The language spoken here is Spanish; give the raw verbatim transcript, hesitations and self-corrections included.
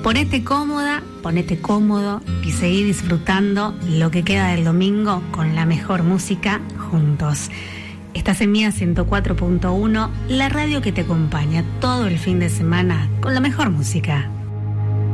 Ponete cómoda, ponete cómodo y seguí disfrutando lo que queda del domingo con la mejor música juntos. Estás en Mía ciento cuatro punto uno, la radio que te acompaña todo el fin de semana con la mejor música.